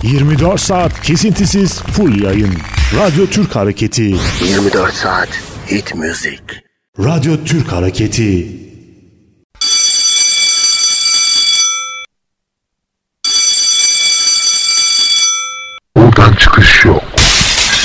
24 saat kesintisiz full yayın. Radyo Türk Hareketi. 24 saat hit müzik. Radyo Türk Hareketi. Buradan çıkış yok.